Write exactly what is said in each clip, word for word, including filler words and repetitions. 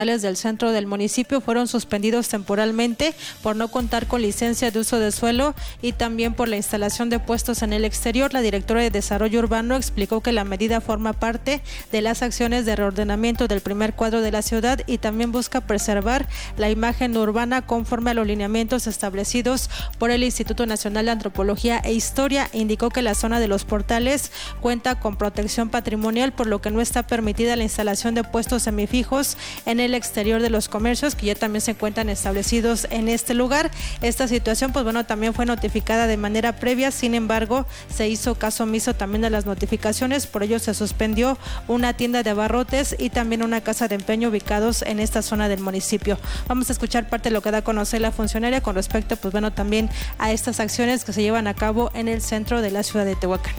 del centro del municipio fueron suspendidos temporalmente por no contar con licencia de uso de suelo y también por la instalación de puestos en el exterior. La directora de Desarrollo Urbano explicó que la medida forma parte de las acciones de reordenamiento del primer cuadro de la ciudad y también busca preservar la imagen urbana conforme a los lineamientos establecidos por el Instituto Nacional de Antropología e Historia. Indicó que la zona de los portales cuenta con protección patrimonial, por lo que no está permitida la instalación de puestos semifijos en el exterior de los comercios que ya también se encuentran establecidos en este lugar. Esta situación, pues bueno, también fue notificada de manera previa, sin embargo, se hizo caso omiso también de las notificaciones, por ello se suspendió una tienda de abarrotes y también una casa de empeño ubicados en esta zona del municipio. Vamos a escuchar parte de lo que da a conocer la funcionaria con respecto, pues bueno, también a estas acciones que se llevan a cabo en el centro de la ciudad de Tehuacán.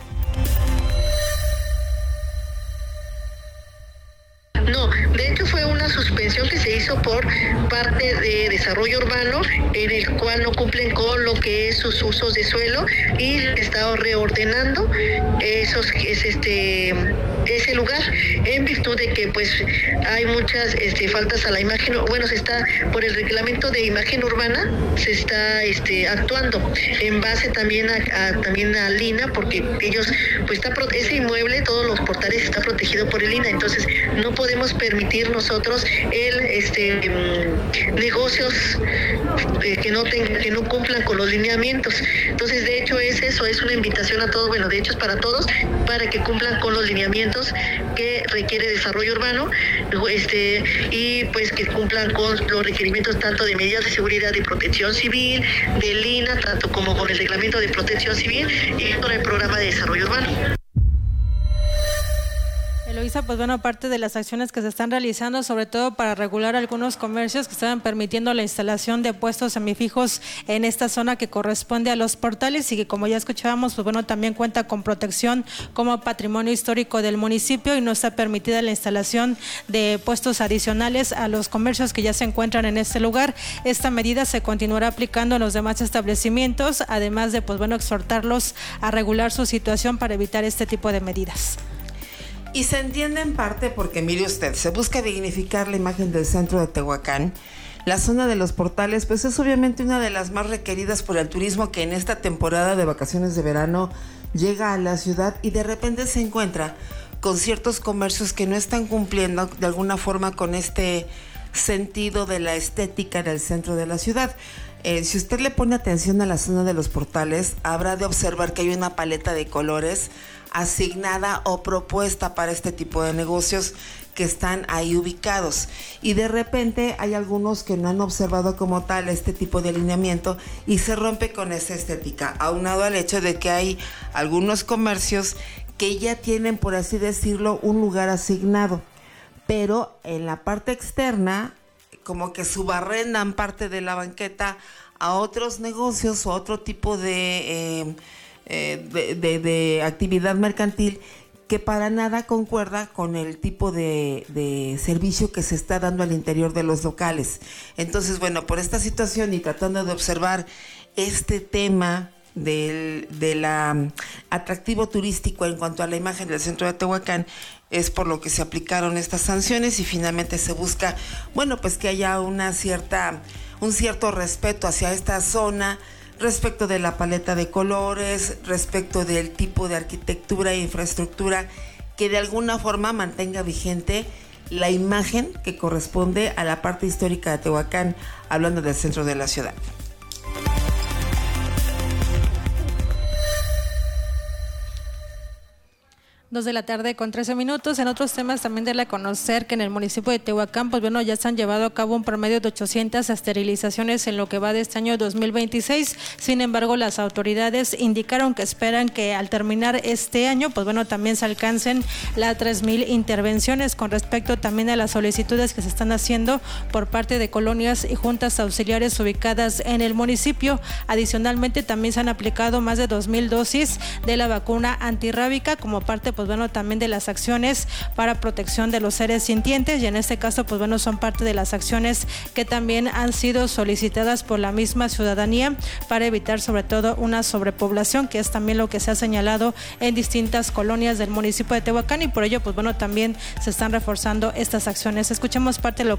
No, de hecho fue una suspensión que se hizo por parte de Desarrollo Urbano, en el cual no cumplen con lo que es sus usos de suelo y está reordenando esos, es este, ese lugar en virtud de que pues hay muchas este, faltas a la imagen. Bueno, se está por el reglamento de imagen urbana, se está este, actuando en base también a, a también a Lina, porque ellos pues está ese inmueble, todos los portales está protegido por el Lina, entonces no podemos permitir nosotros el este negocios eh, que no tengan, que no cumplan con los lineamientos. Entonces, de hecho es eso, es una invitación a todos, bueno, de hecho es para todos, para que cumplan con los lineamientos que requiere Desarrollo Urbano, este y pues que cumplan con los requerimientos tanto de medidas de seguridad y protección civil, de Lina, tanto como con el reglamento de protección civil y con el programa de Desarrollo Urbano. Eloisa, pues bueno, aparte de las acciones que se están realizando, sobre todo para regular algunos comercios que estaban permitiendo la instalación de puestos semifijos en esta zona que corresponde a los portales y que, como ya escuchábamos, pues bueno, también cuenta con protección como patrimonio histórico del municipio y no está permitida la instalación de puestos adicionales a los comercios que ya se encuentran en este lugar. Esta medida se continuará aplicando en los demás establecimientos, además de, pues bueno, exhortarlos a regular su situación para evitar este tipo de medidas. Y se entiende en parte porque, mire usted, se busca dignificar la imagen del centro de Tehuacán. La zona de los portales, pues es obviamente una de las más requeridas por el turismo que en esta temporada de vacaciones de verano llega a la ciudad y de repente se encuentra con ciertos comercios que no están cumpliendo de alguna forma con este sentido de la estética del centro de la ciudad. Eh, si usted le pone atención a la zona de los portales, habrá de observar que hay una paleta de colores asignada o propuesta para este tipo de negocios que están ahí ubicados, y de repente hay algunos que no han observado como tal este tipo de alineamiento y se rompe con esa estética, aunado al hecho de que hay algunos comercios que ya tienen, por así decirlo, un lugar asignado, pero en la parte externa como que subarrendan parte de la banqueta a otros negocios o otro tipo de eh, De, de, de actividad mercantil que para nada concuerda con el tipo de, de servicio que se está dando al interior de los locales. Entonces, bueno, por esta situación y tratando de observar este tema del de la atractivo turístico en cuanto a la imagen del centro de Tehuacán, es por lo que se aplicaron estas sanciones y finalmente se busca, bueno, pues que haya una cierta, un cierto respeto hacia esta zona, respecto de la paleta de colores, respecto del tipo de arquitectura e infraestructura que de alguna forma mantenga vigente la imagen que corresponde a la parte histórica de Tehuacán, hablando del centro de la ciudad. Dos de la tarde con trece minutos. En otros temas también de la conocer que en el municipio de Tehuacán, pues bueno, ya se han llevado a cabo un promedio de ochocientas esterilizaciones en lo que va de este año dos mil veintiséis. Sin embargo, las autoridades indicaron que esperan que al terminar este año, pues bueno, también se alcancen las tres mil intervenciones con respecto también a las solicitudes que se están haciendo por parte de colonias y juntas auxiliares ubicadas en el municipio. Adicionalmente, también se han aplicado más de dos mil dosis de la vacuna antirrábica como parte, pues, pues bueno, también de las acciones para protección de los seres sintientes, y en este caso pues bueno, son parte de las acciones que también han sido solicitadas por la misma ciudadanía para evitar sobre todo una sobrepoblación, que es también lo que se ha señalado en distintas colonias del municipio de Tehuacán, y por ello pues bueno, también se están reforzando estas acciones. Escuchemos parte de lo